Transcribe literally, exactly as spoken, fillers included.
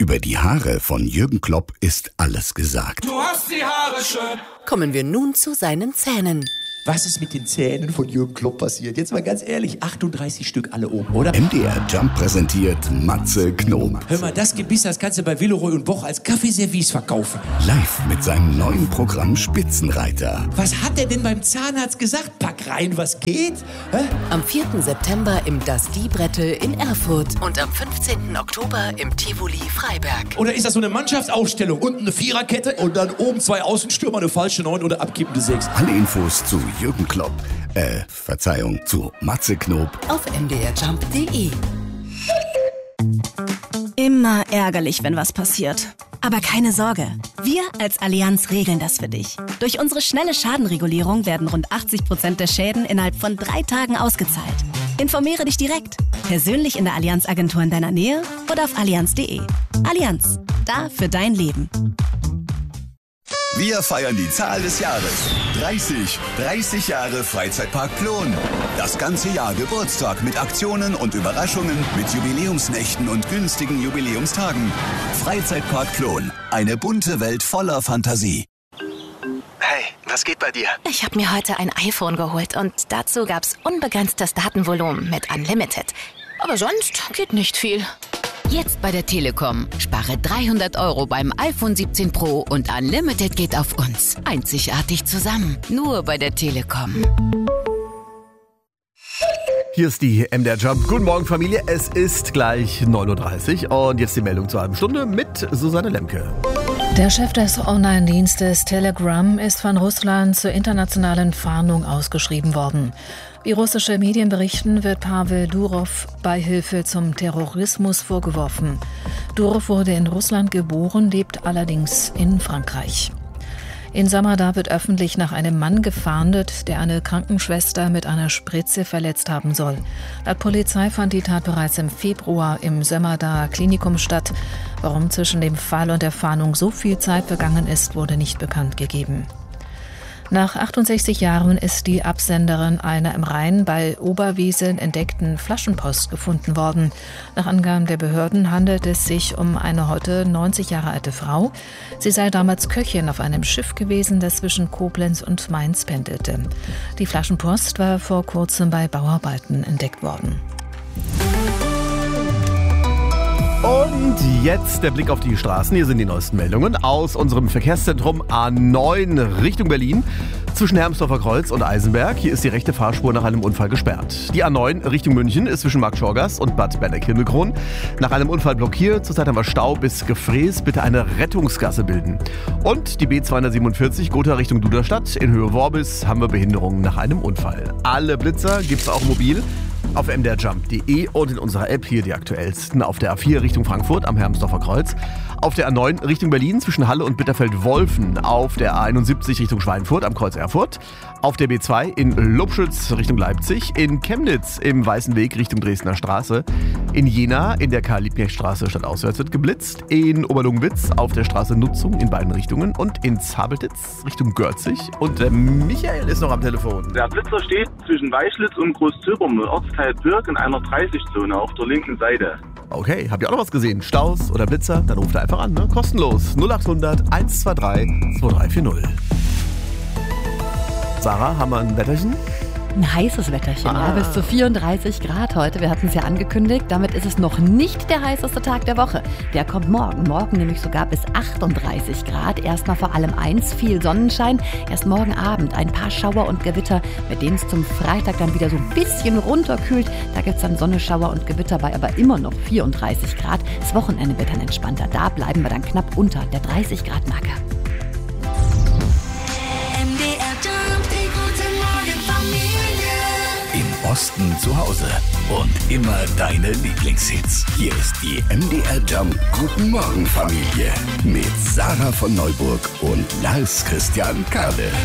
Über die Haare von Jürgen Klopp ist alles gesagt. Du hast die Haare schön. Kommen wir nun zu seinen Zähnen. Was ist mit den Zähnen von Jürgen Klopp passiert? Jetzt mal ganz ehrlich, achtunddreißig Stück alle oben, oder? M D R Jump präsentiert Matze Knob. Hör mal, das Gebiss, das kannst du bei Villeroy und Boch als Kaffeeservice verkaufen. Live mit seinem neuen Programm Spitzenreiter. Was hat er denn beim Zahnarzt gesagt? Pack rein, was geht? Hä? Am vierten September im Das Librette in Erfurt und am fünfzehnten Oktober im Tivoli Freiberg. Oder ist das so eine Mannschaftsaufstellung? Unten eine Viererkette und dann oben zwei Außenstürmer, eine falsche Neun oder abkippende Sechs. Alle Infos zu Jürgen Klopp, äh, Verzeihung, zu Matze Knob auf m d r jump punkt d e. Immer ärgerlich, wenn was passiert. Aber keine Sorge, wir als Allianz regeln das für dich. Durch unsere schnelle Schadenregulierung werden rund achtzig Prozent der Schäden innerhalb von drei Tagen ausgezahlt. Informiere dich direkt, persönlich in der Allianz-Agentur in deiner Nähe oder auf allianz punkt d e. Allianz, da für dein Leben. Wir feiern die Zahl des Jahres. dreißig. dreißig Jahre Freizeitpark Plon. Das ganze Jahr Geburtstag mit Aktionen und Überraschungen, mit Jubiläumsnächten und günstigen Jubiläumstagen. Freizeitpark Plon. Eine bunte Welt voller Fantasie. Hey, was geht bei dir? Ich habe mir heute ein iPhone geholt und dazu gab's unbegrenztes Datenvolumen mit Unlimited. Aber sonst geht nicht viel. Jetzt bei der Telekom. Spare dreihundert Euro beim iPhone siebzehn Pro und Unlimited geht auf uns. Einzigartig zusammen. Nur bei der Telekom. Hier ist die M D R Jump. Guten Morgen, Familie. Es ist gleich neun Uhr dreißig und jetzt die Meldung zur halben Stunde mit Susanne Lemke. Der Chef des Online-Dienstes Telegram ist von Russland zur internationalen Fahndung ausgeschrieben worden. Wie russische Medien berichten, wird Pavel Durov Beihilfe zum Terrorismus vorgeworfen. Durov wurde in Russland geboren, lebt allerdings in Frankreich. In Samada wird öffentlich nach einem Mann gefahndet, der eine Krankenschwester mit einer Spritze verletzt haben soll. Laut Polizei fand die Tat bereits im Februar im Samada Klinikum statt. Warum zwischen dem Fall und der Fahndung so viel Zeit vergangen ist, wurde nicht bekannt gegeben. Nach achtundsechzig Jahren ist die Absenderin einer im Rhein bei Oberwesel entdeckten Flaschenpost gefunden worden. Nach Angaben der Behörden handelt es sich um eine heute neunzig Jahre alte Frau. Sie sei damals Köchin auf einem Schiff gewesen, das zwischen Koblenz und Mainz pendelte. Die Flaschenpost war vor kurzem bei Bauarbeiten entdeckt worden. Und jetzt der Blick auf die Straßen. Hier sind die neuesten Meldungen aus unserem Verkehrszentrum A neun Richtung Berlin. Zwischen Hermsdorfer Kreuz und Eisenberg. Hier ist die rechte Fahrspur nach einem Unfall gesperrt. Die A neun Richtung München ist zwischen Marktschorgast und Bad Berneck-Himmelkron. Nach einem Unfall blockiert. Zurzeit haben wir Stau bis Gefrees. Bitte eine Rettungsgasse bilden. Und die B zweihundertsiebenundvierzig Gotha Richtung Duderstadt. In Höhe Worbis haben wir Behinderungen nach einem Unfall. Alle Blitzer gibt's auch mobil auf m d r jump punkt d e und in unserer App hier die aktuellsten. Auf der A vier Richtung Frankfurt am Hermsdorfer Kreuz. Auf der A neun Richtung Berlin zwischen Halle und Bitterfeld-Wolfen. Auf der A einundsiebzig Richtung Schweinfurt am Kreuz Erfurt. Auf der B zwei in Lobschütz Richtung Leipzig. In Chemnitz im Weißen Weg Richtung Dresdner Straße. In Jena in der Karl-Liebknecht-Straße stadtauswärts wird geblitzt. In Oberlungwitz auf der Straße Nutzung in beiden Richtungen. Und in Zabeltitz Richtung Görzig. Und der Michael ist noch am Telefon. Der Blitzer steht zwischen Weischlitz und Großzürbum, Ortsteil Birk in einer dreißig-Zone auf der linken Seite. Okay, habt ihr auch noch was gesehen? Staus oder Blitzer? Dann ruft er einfach an, ne? Kostenlos. null achthundert eins zwei drei zwei drei vier null. Sarah, haben wir ein Wetterchen? Ein heißes Wetterchen, ah. ja, bis zu vierunddreißig Grad heute. Wir hatten es ja angekündigt. Damit ist es noch nicht der heißeste Tag der Woche. Der kommt morgen. Morgen nämlich sogar bis achtunddreißig Grad. Erstmal vor allem eins, viel Sonnenschein. Erst morgen Abend ein paar Schauer und Gewitter, mit denen es zum Freitag dann wieder so ein bisschen runterkühlt. Da gibt es dann Sonne, Schauer und Gewitter bei, aber immer noch vierunddreißig Grad. Das Wochenende wird dann entspannter. Da bleiben wir dann knapp unter der dreißig Grad Marke. Osten zu Hause und immer deine Lieblingshits. Hier ist die M D R Jump Guten Morgen Familie mit Sarah von Neuburg und Lars Christian Kade.